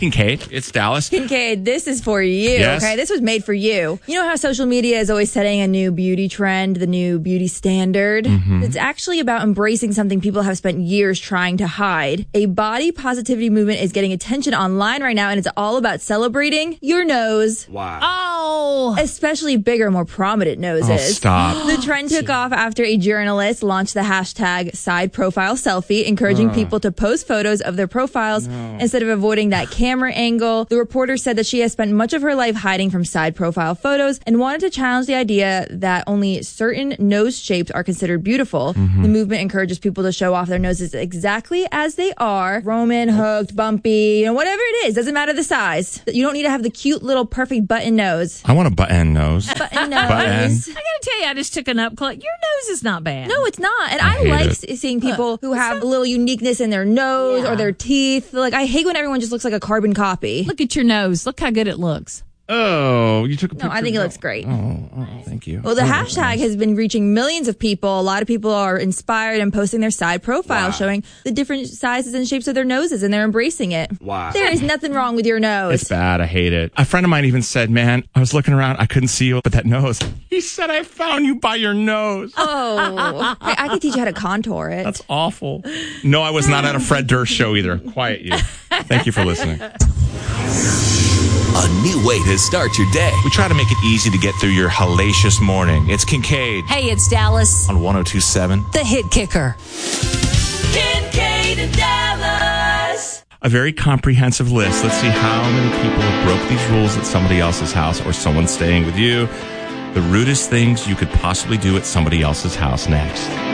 Kincaid. It's Dallas. Kincaid, this is for you, Yes. okay? This was made for you. You know how social media is always setting a new beauty trend, the new beauty standard? It's actually about embracing something people have spent years trying to hide. A body positivity movement is getting attention online right now, and it's all about celebrating your nose. Wow. Oh. Especially bigger, more prominent noses. Oh, stop. The trend took off after a journalist launched the hashtag side profile selfie, encouraging people to post photos of their profiles instead of avoiding that camera angle. The reporter said that she has spent much of her life hiding from side profile photos and wanted to challenge the idea that only certain nose shapes are considered beautiful. The movement encourages people to show off their noses exactly as they are. Roman, hooked, bumpy, whatever it is. Doesn't matter the size. You don't need to have the cute little perfect button nose. I want a button nose. Button nose. Button. I gotta tell you, I just took an up close. Your nose is not bad. No, it's not. And I hate like it. seeing people who have a little uniqueness in their nose or their teeth. Like, I hate when everyone just looks like a carbon copy. Look at your nose. Look how good it looks. Oh, you took a picture. No, I think it looks great. Oh, thank you. Well, the hashtag has been reaching millions of people. A lot of people are inspired and posting their side profile showing the different sizes and shapes of their noses, and they're embracing it. Wow. There is nothing wrong with your nose. It's bad. I hate it. A friend of mine even said, man, I was looking around. I couldn't see you, but that nose. He said, I found you by your nose. Oh, I could teach you how to contour it. That's awful. No, I was not at a Fred Durst show either. Quiet you. Thank you for listening. A new way to start your day. We try to make it easy to get through your hellacious morning. It's Kincaid Hey, it's Dallas, on 102.7. the hit kicker. Kincaid and Dallas. A very comprehensive list. Let's see how many people have broke these rules at somebody else's house or someone staying with you. The rudest things you could possibly do at somebody else's house next.